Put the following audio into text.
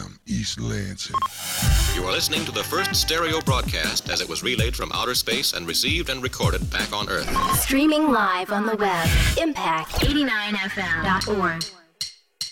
FM, East Lansing. You are listening to the first stereo broadcast as it was relayed from outer space and received and recorded back on Earth. Streaming live on the web, impact89fm.org.